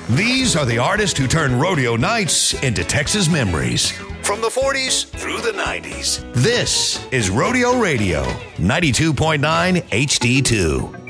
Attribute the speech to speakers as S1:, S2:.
S1: These are the artists who turned rodeo nights into Texas memories. From the 40s through the 90s. This is Rodeo Radio, 92.9 HD2.